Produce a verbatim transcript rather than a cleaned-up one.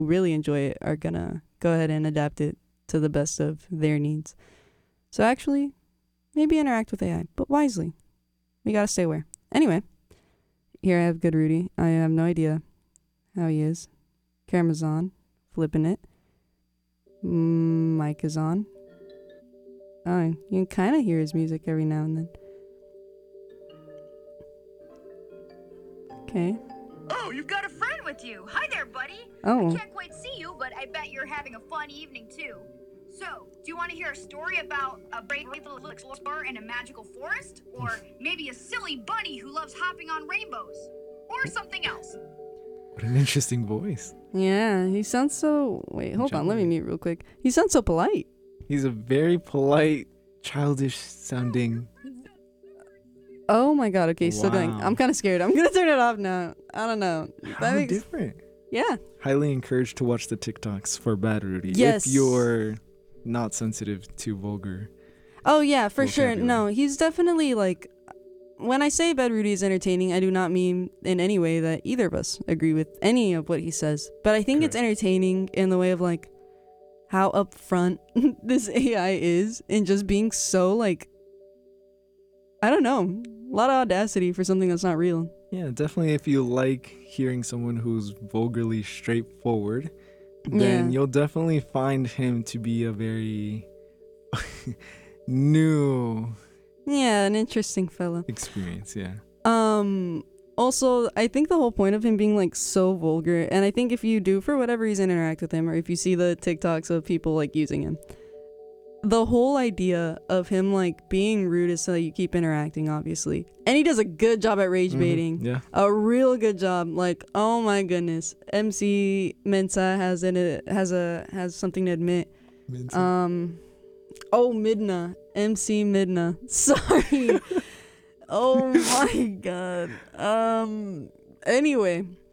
really enjoy it are gonna go ahead and adapt it to the best of their needs. So actually, maybe interact with A I, but wisely. We gotta stay aware. Anyway, here I have good Rudy. I have no idea how he is. Camera's on, flipping it. Mm, mic is on. Oh, you can kind of hear his music every now and then. Okay. Oh, you've got a friend with you. Hi there, buddy. Oh. I can't quite see you, but I bet you're having a fun evening too. So, do you want to hear a story about a brave little explorer in a magical forest? Or maybe a silly bunny who loves hopping on rainbows? Or something else? What an interesting voice. Yeah, he sounds so... Wait, hold on. Let me mute real quick. He sounds so polite. He's a very polite, childish sounding... Oh my god, okay, still going. Wow. I'm kind of scared. I'm going to turn it off now. I don't know. How That makes... different. Yeah. Highly encouraged to watch the TikToks for Bad Rudy. Yes. If you're not sensitive to vulgar. Oh yeah, for sure. vocabulary. No, he's definitely like... When I say Bad Rudy is entertaining, I do not mean in any way that either of us agree with any of what he says. But I think Correct. it's entertaining in the way of like how upfront this A I is and just being so like... I don't know. A lot of audacity for something that's not real. Yeah, definitely if you like hearing someone who's vulgarly straightforward, then Yeah. you'll definitely find him to be a very new Yeah, an interesting fella. experience, yeah. Um also, I think the whole point of him being like so vulgar, and I think if you do for whatever reason interact with him, or if you see the TikToks of people like using him, the whole idea of him like being rude is so that you keep interacting, obviously. And he does a good job at rage Mhm, baiting. yeah. A real good job. Like, oh my goodness. M C Mensa has an, uh, has a has something to admit. Um oh Midna. M C Midna. Sorry. Oh my god. Um anyway,